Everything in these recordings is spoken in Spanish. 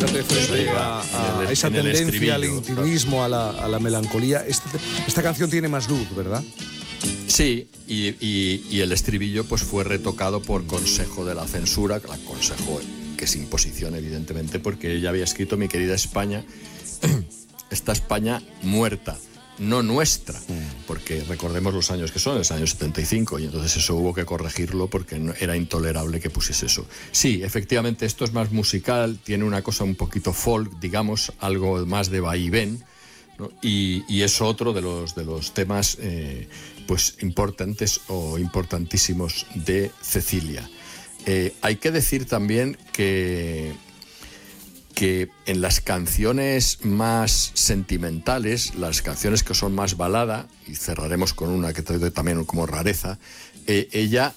a esa tendencia al intimismo, a la melancolía. Esta canción tiene más luz, ¿verdad? Sí, y el estribillo pues fue retocado por consejo de la censura, consejo que es imposición evidentemente, porque ella había escrito Mi querida España, esta España muerta, no nuestra, porque recordemos los años que son, los años 75, y entonces eso hubo que corregirlo porque era intolerable que pusiese eso. Sí, efectivamente, esto es más musical, tiene una cosa un poquito folk, digamos, algo más de vaivén, ¿no? Y es otro de los temas pues importantes o importantísimos de Cecilia. Hay que decir también que en las canciones más sentimentales, las canciones que son más balada, y cerraremos con una que traigo también como rareza, ella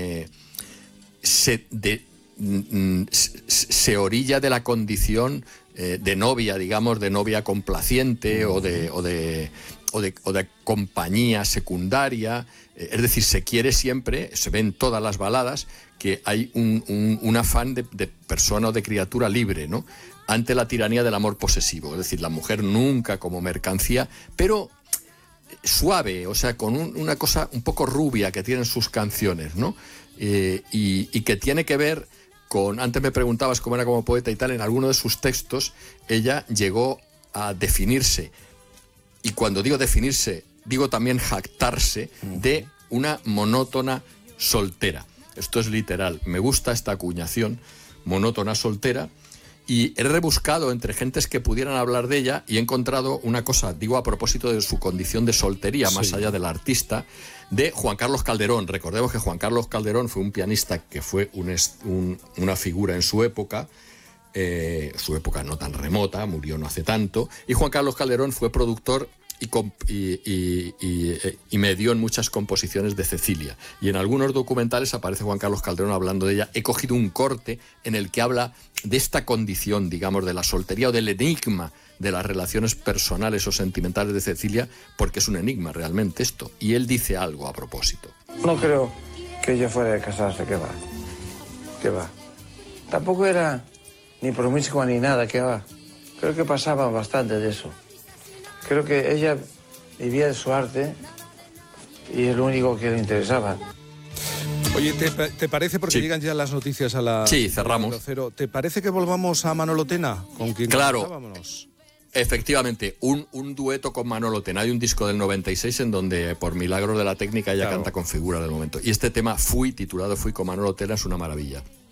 se orilla de la condición de novia, digamos, de novia complaciente o de compañía secundaria, es decir, se quiere siempre, se ve en todas las baladas que hay un afán de persona o de criatura libre, ¿no?, ante la tiranía del amor posesivo, es decir, la mujer nunca como mercancía, pero suave, o sea, con una cosa un poco rubia que tienen sus canciones, ¿no? Y que tiene que ver con, antes me preguntabas cómo era como poeta y tal, en alguno de sus textos ella llegó a definirse, y cuando digo definirse, digo también jactarse de una monótona soltera. Esto es literal, me gusta esta acuñación, monótona soltera, y he rebuscado entre gentes que pudieran hablar de ella y he encontrado una cosa, digo a propósito de su condición de soltería, más allá del artista, de Juan Carlos Calderón. Recordemos que Juan Carlos Calderón fue un pianista que fue una figura en su época no tan remota, murió no hace tanto, y Juan Carlos Calderón fue productor y me dio en muchas composiciones de Cecilia, y en algunos documentales aparece Juan Carlos Calderón hablando de ella. He cogido un corte en el que habla de esta condición, digamos, de la soltería o del enigma de las relaciones personales o sentimentales de Cecilia, porque es un enigma realmente esto, y él dice algo a propósito. No creo que ella fuera de casarse, que va. Tampoco era ni promiscua ni nada, que va. Creo que pasaba bastante de eso. Creo que ella vivía de su arte y es lo único que le interesaba. Oye, ¿te parece, porque llegan ya las noticias a la... Sí, cerramos. ¿Te parece que volvamos a Manolo Tena, con quien comentábamos? Efectivamente, un dueto con Manolo Tena. Hay un disco del 96 en donde, por milagro de la técnica, ella canta con Figura del momento. Y este tema, titulado Fui con Manolo Tena, es una maravilla.